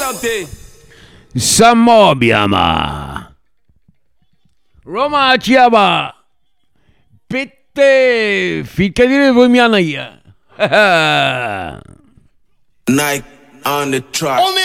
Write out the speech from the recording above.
Sammobiama. Roma Chiaba. Pitte. Fica dire voi mia naia. Nike on the track.